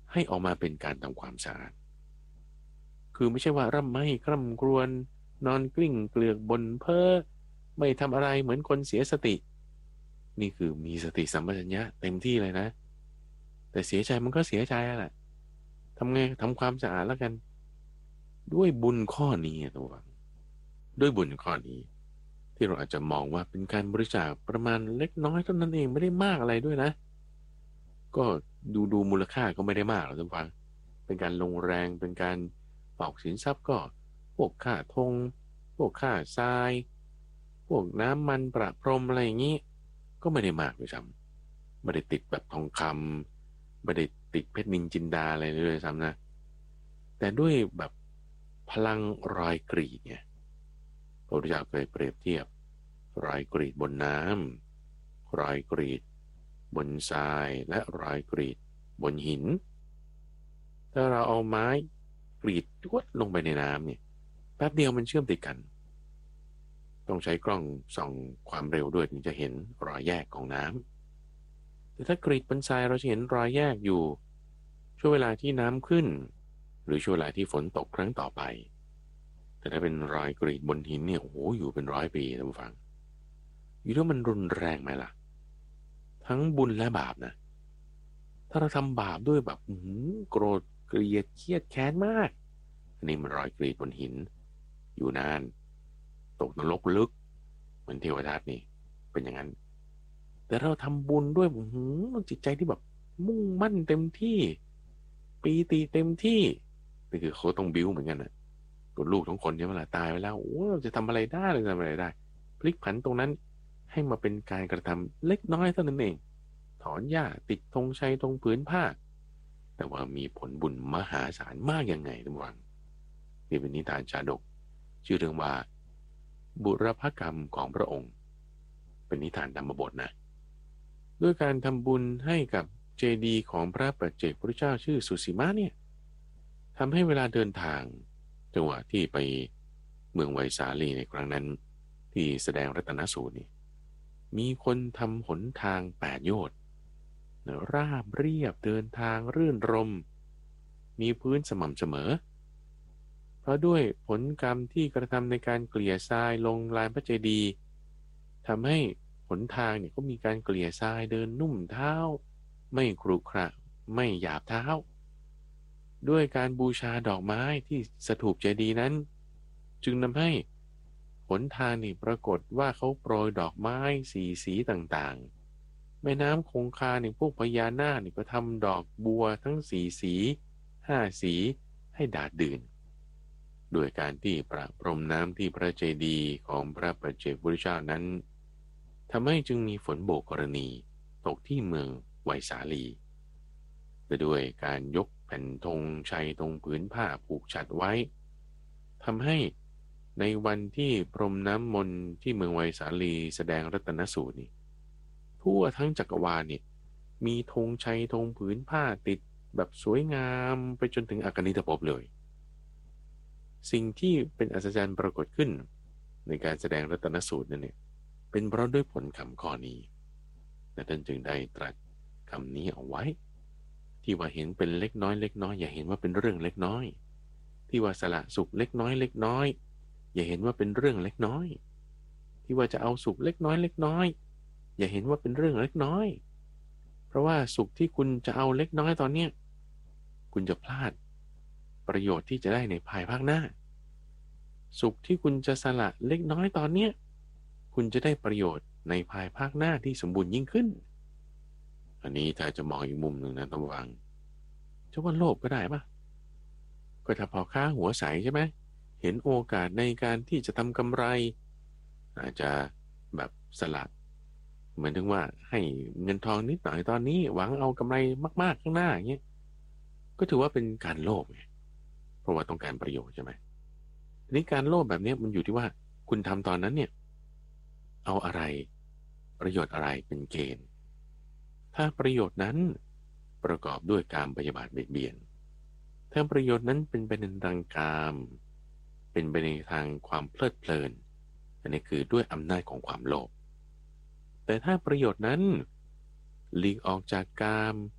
ให้ออกมาเป็นการทำความสะอาดคือไม่ใช่ว่าร่ำไห้คร่ำครวญนอนกลิ้งเกลือกบนเพ้อไม่ทำอะไรเหมือนคนเสียสตินี่คือมีสติสัมปชัญญะเต็มที่เลยนะแต่เสียใจมันก็เสียใจแหละทำไงทำความสะอาดแล้วกันด้วยบุญข้อนี้ตัวด้วยบุญข้อนี้ที่เราอาจจะมองว่าเป็นการบริจาคประมาณเล็กน้อยเท่านั้นเองไม่ได้มากอะไรด้วยนะก็ดูมูลค่าก็ไม่ได้มากหรอกท่านฟังเป็นการลงแรงเป็นการออกสินทรัพย์ก็พวกค่าธงพวกค่าทรายพวกน้ำมันประพรมอะไรอย่างนี้ก็ไม่ได้มากด้วยซ้ำไม่ได้ติดแบบทองคำไม่ได้ติดเพชรนินจินดาอะไรเลยซ้ำนะแต่ด้วยแบบพลังรอยกรีดเนี่ย พระพุทธเจ้าเคยเปรียบเทียบรอยกรีดบนน้ำรอยกรีดบนทรายและรอยกรีดบนหินถ้าเราเอาไม้กรีดจวดลงไปในน้ำเนี่ยแป๊บเดียวมันเชื่อมติดกันต้องใช้กล้องส่องความเร็วด้วยถึงจะเห็นรอยแยกของน้ำแต่ถ้ากรีดบนทรายเราจะเห็นรอยแยกอยู่ช่วงเวลาที่น้ำขึ้นหรือช่วงเวลาที่ฝนตกครั้งต่อไปแต่ถ้าเป็นรอยกรีดบนหินเนี่ยโอ้โหอยู่เป็น100 ปีท่านผู้ฟังอยู่ที่มันรุนแรงไหมล่ะทั้งบุญและบาปนะถ้าเราทำบาปด้วยแบบโกรธเกลียดเครียดแค้นมากอันนี้มันรอยกรีดบนหินอยู่นานตกนรกลึกเหมือนเทวทัตนี่เป็นอย่างนั้นแต่เราทำบุญด้วยจิตใจที่แบบมุ่งมั่นเต็มที่ปีติเต็มที่นี่คือเขาต้องบิ้วเหมือนกันนะตัวลูกทั้งคนใช่ไหมล่ะตายไปแล้วโอ้เราจะทำอะไรได้เราจะทำอะไรได้พลิกผันตรงนั้นให้มาเป็นการกระทำเล็กน้อยเท่านั้นเองถอนหญ้าติดธงชัยตรงผืนผ้าแต่ว่ามีผลบุญมหาศาลมากยังไงทุกวันนี่เป็นนิทานชาดกชื่อเรื่องว่าบุรพกรรมของพระองค์เป็นนิทานธรรมบทนะด้วยการทำบุญให้กับเจดีย์ของพระปัจเจกพุทธเจ้าชื่อสุสีมาเนี่ยทำให้เวลาเดินทางจังหวะที่ไปเมืองไวสาลีในครั้งนั้นที่แสดงรัตนสูตรนี่มีคนทำหนทาง8 โยชน์ราบเรียบเดินทางรื่นรมมีพื้นสม่ำเสมอเพราะด้วยผลกรรมที่กระทำในการเกลี่ยทรายลงลานพระเจดีย์ทำให้หนทางเนี่ยก็มีการเกลี่ยทรายเดินนุ่มเท้าไม่ครุขระไม่หยาบเท้าด้วยการบูชาดอกไม้ที่สถูปเจดีย์นั้นจึงทำให้หนทางนี่ปรากฏว่าเขาโปรยดอกไม้สีต่างๆแม่น้ำคงคาเนี่ยพวกพญานาคนี่ก็ทำดอกบัวทั้งสี5 สีให้ดาดดื่นด้วยการที่ประพรมน้ำที่พระเจดีย์ของพระปัจเจกพุทธเจ้านั้นทำให้จึงมีฝนโบกกรณีตกที่เมืองไวสาลีแต่ด้วยการยกแผ่นธงชัยตรงผืนผ้าผูกฉัตรไว้ทำให้ในวันที่พรมน้ำมนต์ที่เมืองไวสาลีแสดงรัตนสูตรนี่ทั่วทั้งจักรวาลเนี่ยมีธงชัยธงผืนผ้าติดแบบสวยงามไปจนถึงอากนิตภพเลยสิ่งที่เป็นอัศจรรย์ปรากฏขึ้นในการแสดงรัตนสูตรนั่นเนี่ยเป็นเพราะด้วยผลคำข้อนี้และท่านจึงได้ตรัสคำนี้เอาไว้ที่ว่าเห็นเป็นเล็กน้อยเล็กน้อยอย่าเห็นว่าเป็นเรื่องเล็กน้อยที่ว่าสละสุขเล็กน้อยเล็กน้อยอย่าเห็นว่าเป็นเรื่องเล็กน้อยที่ว่าจะเอาสุขเล็กน้อยเล็กน้อยอย่าเห็นว่าเป็นเรื่องเล็กน้อยเพราะว่าสุขที่คุณจะเอาเล็กน้อยตอนเนี้ยคุณจะพลาดประโยชน์ที่จะได้ในภายภาคหน้าสุขที่คุณจะสละเล็กน้อยตอนเนี้ยคุณจะได้ประโยชน์ในภายภาคหน้าที่สมบูรณ์ยิ่งขึ้นอันนี้ถ้าจะมองอีกมุมหนึ่งนะต้องฟังจะว่าโลภก็ได้ปะก็ถ้าพอค้าหัวใสใช่ไหมเห็นโอกาสในการที่จะทำกำไรอาจจะแบบสละเหมือนถึงว่าให้เงินทองนิดหน่อยตอนนี้หวังเอากำไรมากๆข้างหน้าอย่างเงี้ยก็ถือว่าเป็นการโลภไงเพราะว่าต้องการประโยชน์ใช่ไหมทีนี้การโลภแบบนี้มันอยู่ที่ว่าคุณทำตอนนั้นเนี่ยเอาอะไรประโยชน์อะไรเป็นเกณฑ์ถ้าประโยชน์นั้นประกอบด้วยการพยาบาทเบียดเบียนถ้าประโยชน์นั้นเป็นไปในทางกามเป็นไปในทางความเพลิดเพลินอันนี้คือด้วยอำนาจของความโลภแต่ถ้าประโยชน์นั้นหลีกออกจากกาม